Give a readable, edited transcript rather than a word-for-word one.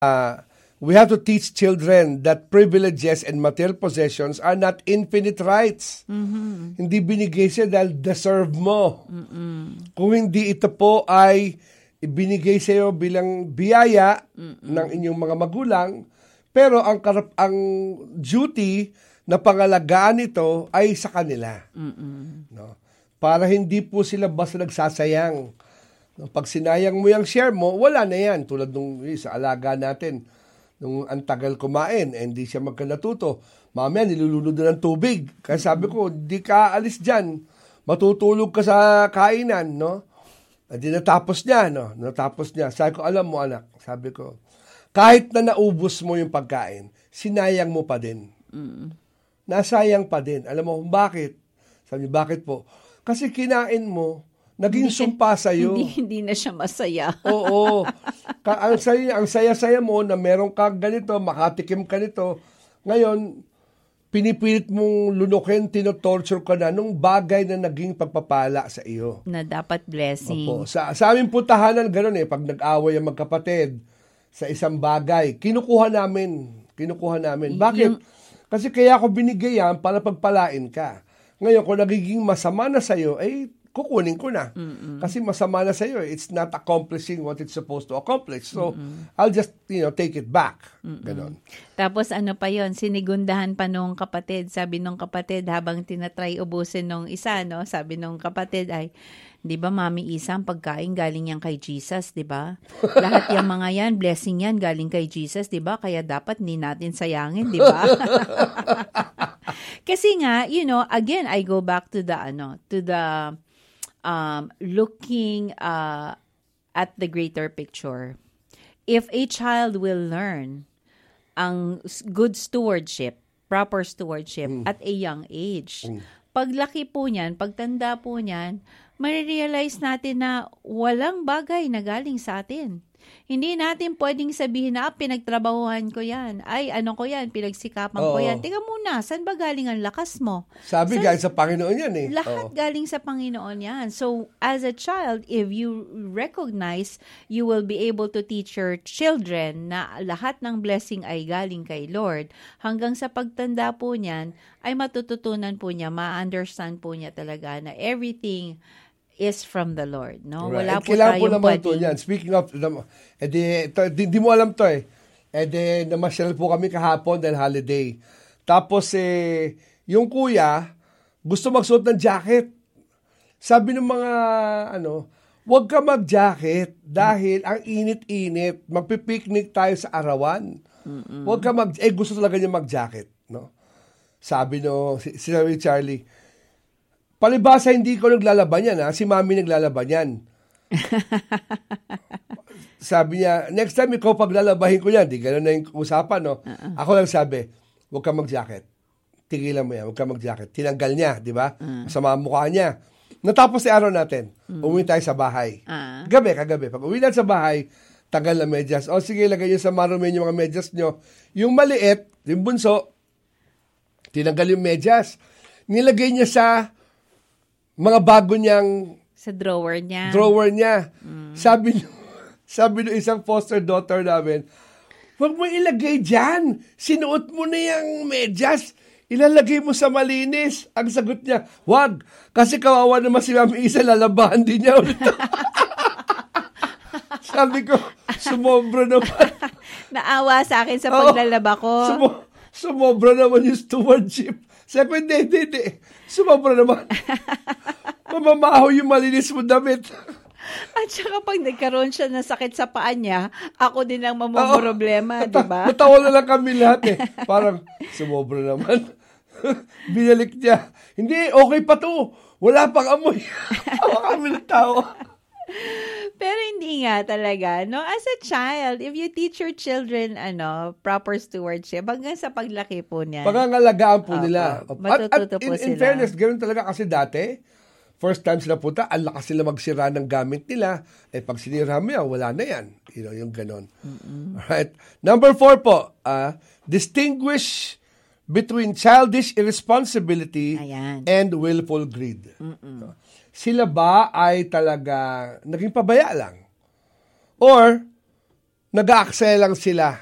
We have to teach children that privileges and material possessions are not infinite rights. Hindi binigay siya dahil deserve mo. Kung hindi ito po ay ibinigay sa iyo bilang biyaya ng inyong mga magulang, pero ang duty na pangalagaan nito ay sa kanila. No? Para hindi po sila basta nagsasayang. No? Pag sinayang mo yung share mo, wala na yan. Tulad nung sa alaga natin, nung ang tagal kumain, hindi siya magkanatuto. Mamaya, nilulunod na ng tubig. Kaya sabi ko, di ka alis dyan. Matutulog ka sa kainan, no? Hindi natapos niya, no? Natapos niya. Sabi ko, alam mo anak, sabi ko, kahit na naubos mo yung pagkain, sinayang mo pa din. Nasayang pa din. Alam mo kung bakit? Sabi niya, bakit po? Kasi kinain mo, naging sumpa sa'yo. Hindi na siya masaya. Oo. Ang saya-saya mo na meron kang ganito, makatikim ka nito. Ngayon, pinipilit mong lunukin, tinotorture ka na nung bagay na naging pagpapala sa iyo. Na dapat blessing. Opo. Sa aming tahanan, gano'n pag nag-away ang magkapatid sa isang bagay, kinukuha namin. Bakit? Kasi kaya ako binigay yan para pagpalain ka. Ngayon, kung nagiging masama na sa iyo, kukunin ko na. Kasi masama na sa iyo. It's not accomplishing what it's supposed to accomplish. So, I'll just, take it back. Ganon. Tapos ano pa yon, sinigundahan pa nung kapatid. Sabi nung kapatid, habang tinatry ubusin nung isa, no? Sabi nung kapatid ay, di ba, Mami Isa, ang pagkain galing yan kay Jesus, di ba? Lahat yung mga yan, blessing yan, galing kay Jesus, di ba? Kaya dapat ni natin sayangin, di ba? Kasi nga, again, I go back to the looking at the greater picture. If a child will learn ang good stewardship, proper stewardship at a young age, paglaki po niyan, pagtanda po niyan, marirealize natin na walang bagay na galing sa atin. Hindi natin pwedeng sabihin na, pinagtrabahuhan ko yan. Ay, ko yan, pinagsikapan ko yan. Teka muna, saan ba galing ang lakas mo? Sabi galing sa Panginoon yan Lahat galing sa Panginoon yan. So, as a child, if you recognize, you will be able to teach your children na lahat ng blessing ay galing kay Lord. Hanggang sa pagtanda po niyan, ay matututunan po niya, ma-understand po niya talaga na everything is from the Lord, no? Right. Wala po tayong pwedeng... Speaking of, di mo alam to namasyal po kami kahapon dahil holiday. Tapos yung kuya, gusto magsuot ng jacket. Sabi ng mga, huwag ka mag-jacket dahil ang init-init. Magpipiknik tayo sa arawan. Huwag ka gusto talaga niya mag-jacket, no? Sabi si Charlie, palibasa hindi ko naglalaban yan, si Mami naglalaban yan. Sabi niya, next time ikaw paglalabahin ko yan, di gano'n na yung usapan, no? Ako lang sabi, huwag ka mag-jacket. Tigilan mo yan, huwag ka mag-jacket. Tinanggal niya, di ba? Masama ang mukha niya. Natapos si araw natin, umuwi tayo sa bahay. Kagabi. Pag uwi natin sa bahay, tanggal na medyas. O sige, lagay niyo sa marumin yung mga medyas niyo. Yung maliit, yung bunso, tinanggal yung medyas. Nilagay niya sa mga bago niyang sa drawer niya. Sabi ng isang foster daughter namin, huwag mo ilagay dyan. Sinuot mo na yung medyas. Ilalagay mo sa malinis. Ang sagot niya, wag. Kasi kawawa naman si Mami Isa, lalabahan din niya ulit. Sabi ko, sumobra naman. Naawa sa akin sa paglalaba ko. Sumobra naman yung stewardship. Sabi ko, hindi. Sumobra naman. Mamamaho yung malinis mo damit. At saka pag nagkaroon siya ng sakit sa paa niya, ako din ang mamumroblema, di ba? Natawa na lang kami lahat Parang, sumobra naman. Binalik niya. Hindi, okay pa to. Wala pang amoy. Tawa kami ng tawa. Pero hindi nga talaga, no? As a child, if you teach your children, proper stewardship, hanggang sa paglaki po niya. Pangangalagaan po nila. Matututo po sila. In fairness, ganoon talaga kasi dati, first time sila punta, ang lakas sila magsira ng gamit nila. Pag sinira mo yan, wala na yan. Yung gano'n. Alright. Number 4 po, distinguish between childish irresponsibility and willful greed. Sila ba ay talaga naging pabaya lang? Or nag-aaksaya lang sila